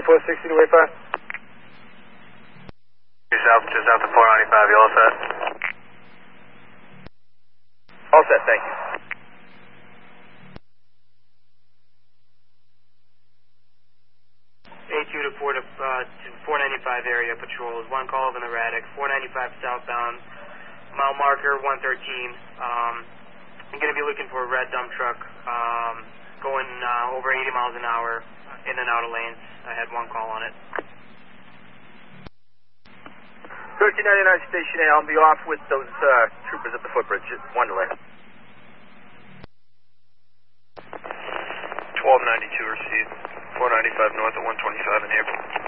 2460 to wayfire. Just out to 495, you all set? All set, thank you. A2 to 495 area patrols, one call over in the Raddick, 495 southbound, mile marker 113. I'm going to be looking for a red dump truck going over 80 miles an hour in and out of lanes. I had one call on it. 1399 Station A, I'll be off with those troopers at the footbridge. One delay. 1292 received. 495 north at 125 in April.